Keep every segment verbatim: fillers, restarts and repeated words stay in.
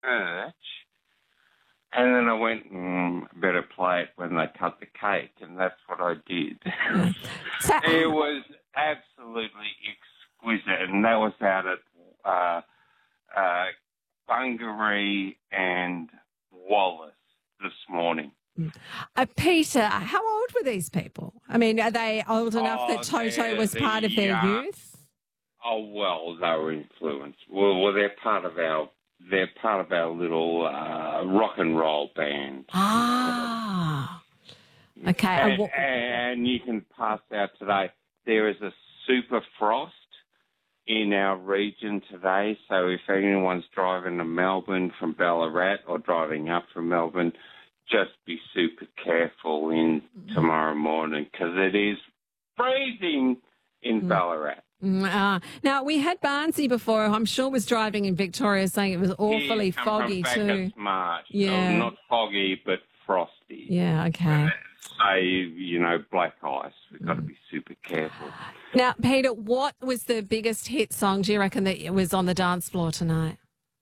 church. And then I went, mm, better play it when they cut the cake, and that's what I did. So- It was absolutely exquisite, and that was out at uh, uh, Bungaree and Wallace this morning. Uh, Peter, how old were these people? I mean, are they old enough Oh, that Toto they're- was part of their they're youth? Oh, well, they were influenced. Well, well they're part of our they're part of our little uh, rock and roll band. Ah, okay. And, And what- and you can pass out today. There is a super frost in our region today, so if anyone's driving to Melbourne from Ballarat or driving up from Melbourne, just be super careful in tomorrow morning because it is freezing in Ballarat. Mm, uh, now, we had Barnsey before, I'm sure was driving in Victoria, saying it was awfully He's come foggy from too. Bacchus Marsh. Yeah. So not foggy, but frosty. Yeah, okay. Say, you know, black ice. We've got to be super careful. Now, Peter, what was the biggest hit song, do you reckon, that was on the dance floor tonight?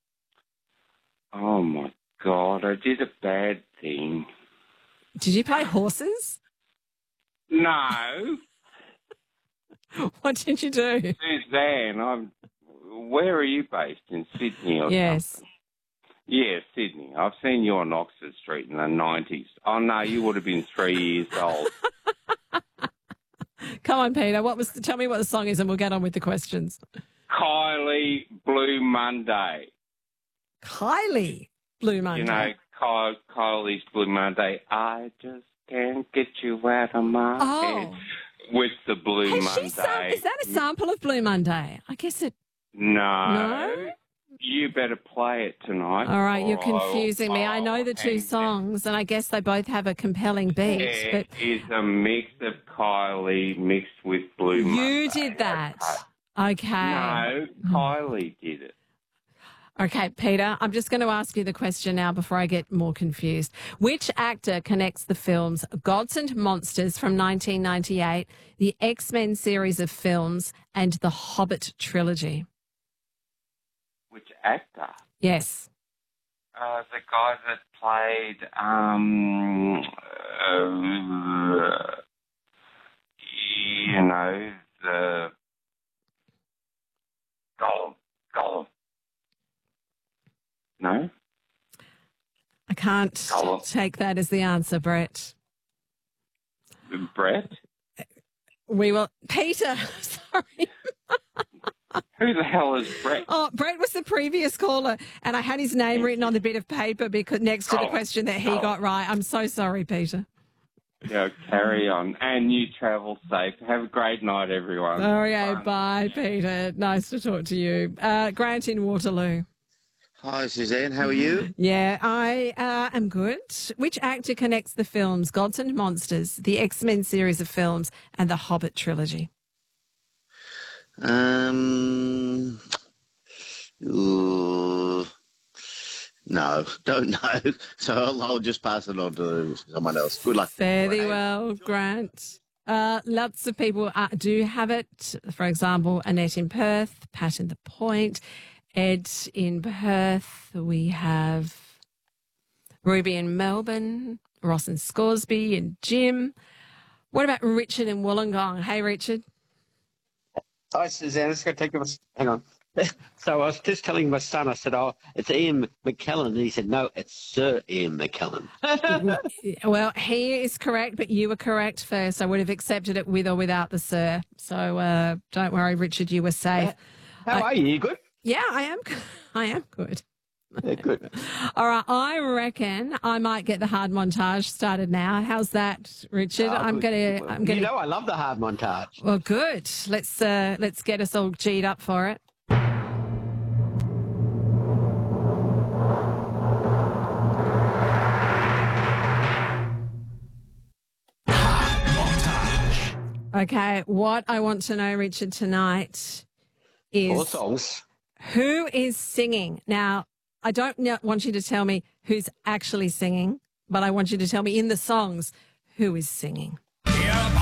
Oh, my God. I did a bad thing. Did you play horses? No. What did you do? Suzanne, I'm, where are you based? In Sydney or Yes. something? Yeah, Sydney. I've seen you on Oxford Street in the nineties. Oh, no, you would have been three years old. Come on, Peter. What was? The, tell me what the song is, and we'll get on with the questions. Kylie, Blue Monday. Kylie, Blue Monday. You know, Ky- Kylie's Blue Monday. I just can't get you out of my Oh. head. With the Blue Has Monday. she sam- is that a sample of Blue Monday? I guess it. No. No? You better play it tonight. All right, you're or I'll- confusing me. I know the two I'll- songs, and I guess they both have a compelling beat. It But is a mix of Kylie mixed with Blue Monday. you did that. Okay. No, Kylie did it. Okay, Peter, I'm just going to ask you the question now before I get more confused. Which actor connects the films Gods and Monsters from nineteen ninety-eight, the X-Men series of films, and the Hobbit trilogy? Which actor? Yes. Uh, the guy that played, um, uh, you know, the Gollum. Gollum. No? I can't Gollum. take that as the answer, Brett. Brett? We will. Peter, sorry. Who the hell is Brett? Oh, Brett was the previous caller, and I had his name written on the bit of paper because next to the Oh, question that he oh. got right. I'm so sorry, Peter. Yeah, carry on. And you travel safe. Have a great night, everyone. Okay, Bye. bye, Peter. Nice to talk to you. Uh, Grant in Waterloo. Hi, Suzanne. How are you? Yeah, I uh, am good. Which actor connects the films Gods and Monsters, the X-Men series of films, and the Hobbit trilogy? Um, ooh, no, don't know. So I'll, I'll just pass it on to someone else. Good luck. Fairly well, Grant. Uh, lots of people uh, do have it. For example, Annette in Perth, Pat in the Point, Ed in Perth. We have Ruby in Melbourne, Ross in Scoresby, and Jim. What about Richard in Wollongong? Hey, Richard. Hi, Suzanne. It's going to take a hang on. So I was just telling my son, I said, oh, it's Ian McKellen. And he said, no, it's Sir Ian McKellen. Well, he is correct, but you were correct first. I would have accepted it with or without the sir. So uh, don't worry, Richard, you were safe. How I- are you? You good? Yeah, I am. I am good. Yeah, good. All right, I reckon I might get the hard montage started now. How's that, Richard? Oh, I'm good. gonna. I'm You gonna. know I love the hard montage. Well, good. Let's uh, let's get us all G'd up for it. Okay, what I want to know, Richard, tonight Four is songs. who is singing. Now, I don't know- want you to tell me who's actually singing, but I want you to tell me in the songs who is singing.